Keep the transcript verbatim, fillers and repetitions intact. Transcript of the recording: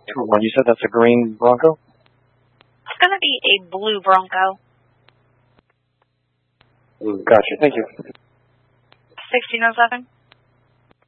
Well, you said that's a green Bronco? It's going to be a blue Bronco. Gotcha. Thank you. sixteen oh seven.